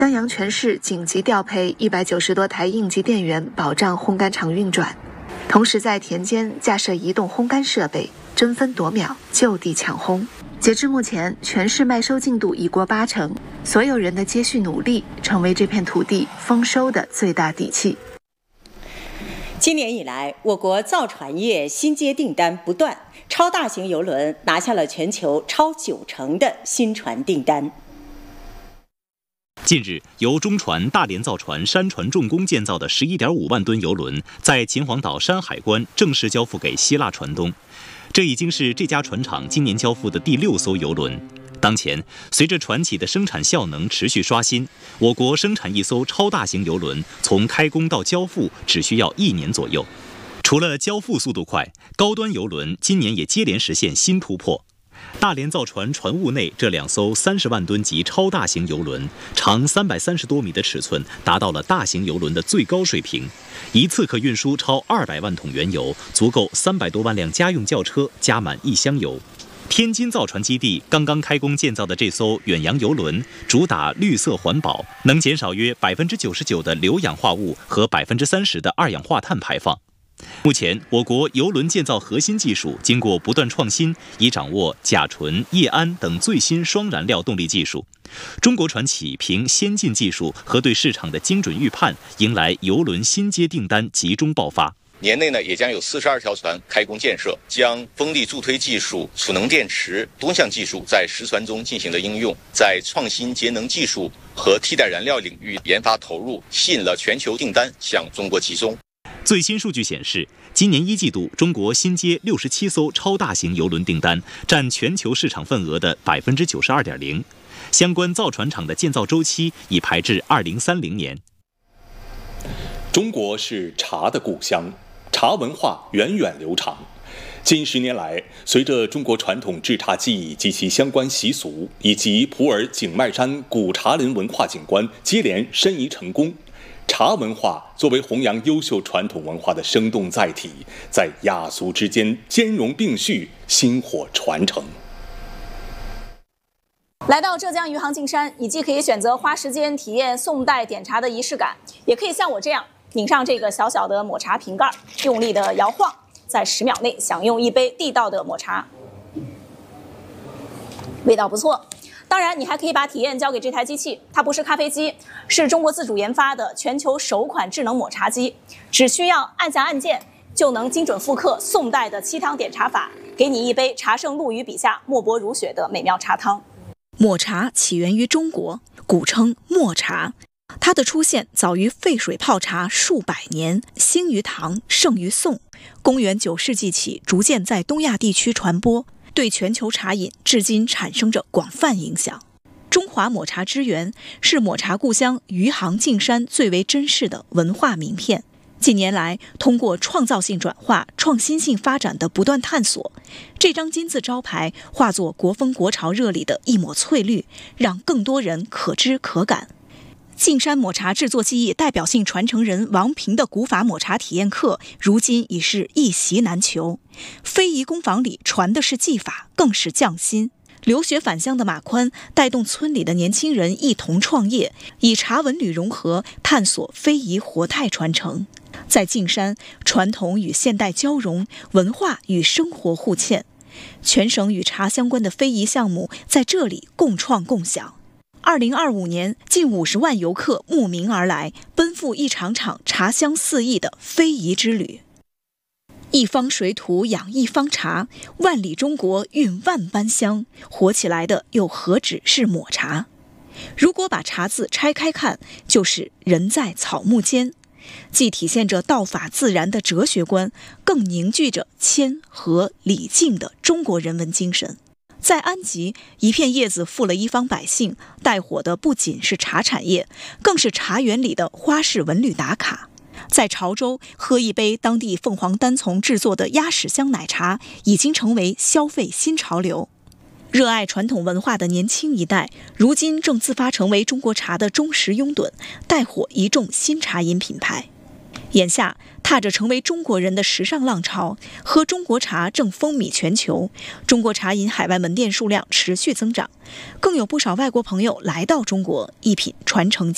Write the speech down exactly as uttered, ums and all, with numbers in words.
丹阳全市紧急调配一百九十多台应急电源，保障烘干厂运转。同时，在田间架设移动烘干设备，争分夺秒，就地抢烘。截至目前，全市麦收进度已过八成，所有人的接续努力，成为这片土地丰收的最大底气。 今年以来，我国造船业新接订单不断，超大型邮轮拿下了全球超九成的新船订单。 近日，由中船大连造船山船重工建造的 十一点五万吨邮轮，在秦皇岛山海关正式交付给希腊船东。这已经是这家船厂今年交付的第六艘邮轮。当前，随着船企的生产效能持续刷新，我国生产一艘超大型邮轮从开工到交付只需要一年左右。除了交付速度快，高端邮轮今年也接连实现新突破。大连造船船坞内这两艘三十万吨级超大型邮轮，长三百三十多米的尺寸达到了大型邮轮的最高水平，一次可运输超二百万桶原油，足够三百多万辆家用轿车加满一箱油。天津造船基地刚刚开工建造的这艘远洋邮轮，主打绿色环保，能减少约百分之九十九的硫氧化物和百分之三十的二氧化碳排放。目前，我国邮轮建造核心技术经过不断创新，已掌握甲醇、液氨等最新双燃料动力技术。中国船企凭先进技术和对市场的精准预判，迎来邮轮新接订单集中爆发。 年内呢，也将有四十二条船开工建设，将风力助推技术、储能电池多项技术在实船中进行了应用，在创新节能技术和替代燃料领域研发投入，吸引了全球订单向中国集中。 最新数据显示，今年一季度，中国新接六十七艘超大型邮轮订单，占全球市场份额的百分之九十二点零。相关造船厂的建造周期已排至二零三零年。 中国是茶的故乡，茶文化源远流长。近十年来，随着中国传统制茶技艺及其相关习俗，以及普洱景迈山古茶林文化景观接连申遗成功，茶文化作为弘扬优秀传统文化的生动载体，在雅俗之间兼容并蓄，薪火传承。 来到浙江余杭径山，你既可以选择花时间体验宋代点茶的仪式感，也可以像我这样拧上这个小小的抹茶瓶盖，用力的摇晃，在十秒内享用一杯地道的抹茶，味道不错。当然，你还可以把体验交给这台机器，它不是咖啡机，是中国自主研发的全球首款智能抹茶机，只需要按下按键，就能精准复刻宋代的沏汤点茶法，给你一杯茶圣陆羽笔下墨泊如雪的美妙茶汤。 抹茶起源于中国，古称墨茶。它的出现早于沸水泡茶数百年，兴于唐，盛于宋。公元九世纪起，逐渐在东亚地区传播，对全球茶饮至今产生着广泛影响。中华抹茶之源是抹茶故乡余杭径山最为珍视的文化名片。近年来，通过创造性转化、创新性发展的不断探索，这张金字招牌化作国风国潮热里的一抹翠绿，让更多人可知可感。径山抹茶制作技艺代表性传承人王平的古法抹茶体验课，如今已是一席难求。非遗工坊里传的是技法，更是匠心。留学返乡的马宽带动村里的年轻人一同创业，以茶文旅融合，探索非遗活态传承。在径山，传统与现代交融，文化与生活互嵌，全省与茶相关的非遗项目在这里共创共享。二零二五年，近五十万游客慕名而来，奔赴一场场茶香四溢的非遗之旅。一方水土养一方茶，万里中国蕴万般香，活起来的又何止是抹茶？如果把茶字拆开看，就是人在草木间，既体现着道法自然的哲学观，更凝聚着谦和礼敬的中国人文精神。在安吉，一片叶子富了一方百姓，带火的不仅是茶产业，更是茶园里的花式文旅打卡。在潮州，喝一杯当地凤凰单丛制作的鸭屎香奶茶，已经成为消费新潮流。热爱传统文化的年轻一代，如今正自发成为中国茶的忠实拥趸，带火一众新茶饮品牌。眼下，踏着成为中国人的时尚浪潮，喝中国茶正风靡全球，中国茶饮海外门店数量持续增长，更有不少外国朋友来到中国，一品传承